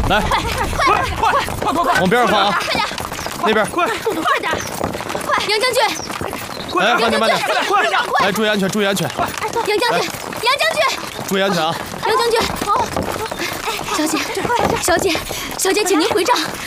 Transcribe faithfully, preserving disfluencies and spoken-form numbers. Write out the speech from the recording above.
来， 快快快快快快， 往边上放啊！ 快点， 那边， 快快点，快！杨将军， 哎，慢点慢点， 快点， 来，注意安全，注意安全。 杨将军，杨将军， 注意安全啊！ 杨将军，好。小姐，小姐，小姐，请您回帐。